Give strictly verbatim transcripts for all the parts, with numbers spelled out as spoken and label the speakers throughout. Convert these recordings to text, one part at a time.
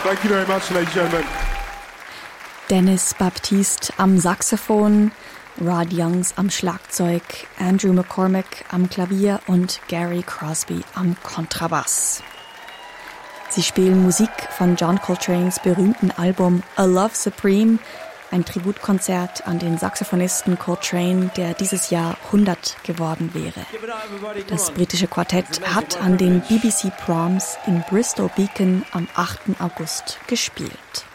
Speaker 1: Thank you very much, ladies and gentlemen.
Speaker 2: Dennis Baptiste am Saxophon, Rod Youngs am Schlagzeug, Andrew McCormack am Klavier und Gary Crosby am Kontrabass. Sie spielen Musik von John Coltranes berühmten Album A Love Supreme, ein Tributkonzert an den Saxophonisten Coltrane, der dieses Jahr hundert geworden wäre. Das britische Quartett hat an den B B C Proms in Bristol Beacon am achten August gespielt.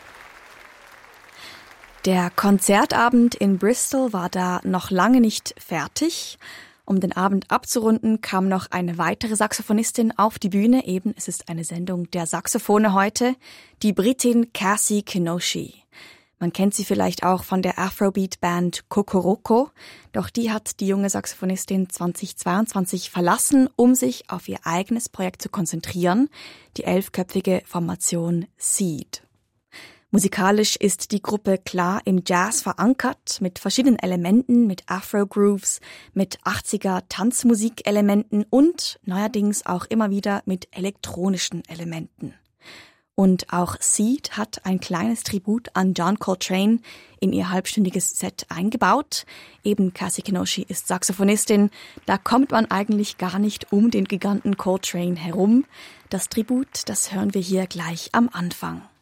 Speaker 2: Der Konzertabend in Bristol war da noch lange nicht fertig. Um den Abend abzurunden, kam noch eine weitere Saxophonistin auf die Bühne. Eben, es ist eine Sendung der Saxophone heute, die Britin Cassie Kinoshie. Man kennt sie vielleicht auch von der Afrobeat-Band Kokoroko, doch die hat die junge Saxophonistin zweitausendzweiundzwanzig verlassen, um sich auf ihr eigenes Projekt zu konzentrieren, die elfköpfige Formation Seed. Musikalisch ist die Gruppe klar im Jazz verankert, mit verschiedenen Elementen, mit Afro-Grooves, mit achtziger-Tanzmusikelementen und neuerdings auch immer wieder mit elektronischen Elementen. Und auch Seed hat ein kleines Tribut an John Coltrane in ihr halbstündiges Set eingebaut. Eben Cassie Kinoshie ist Saxophonistin. Da kommt man eigentlich gar nicht um den Giganten Coltrane herum. Das Tribut, das hören wir hier gleich am Anfang.